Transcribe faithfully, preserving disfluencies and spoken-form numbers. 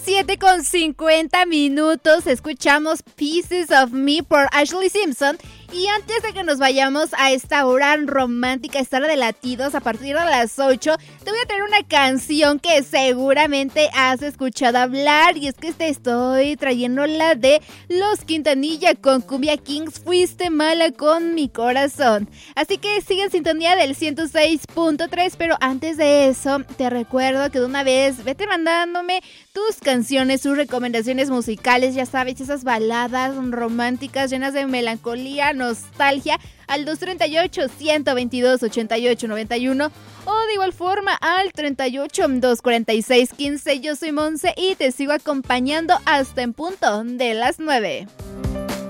siete con cincuenta minutos, escuchamos Pieces of Me por Ashley Simpson. Y antes de que nos vayamos a esta hora romántica, esta hora de latidos, a partir de las ocho, te voy a traer una canción que seguramente has escuchado hablar. Y es que te estoy trayendo la de Los Quintanilla con Cumbia Kings, Fuiste Mala con Mi Corazón. Así que sigue en sintonía del ciento seis punto tres, pero antes de eso, te recuerdo que de una vez vete mandándome tus canciones, tus recomendaciones musicales, ya sabes, esas baladas románticas llenas de melancolía, nostalgia, al dos treinta y ocho, ciento veintidós, ochenta y ocho, noventa y uno, o de igual forma al treinta y ocho, doscientos cuarenta y seis, quince. Yo soy Monse y te sigo acompañando hasta en punto de las nueve.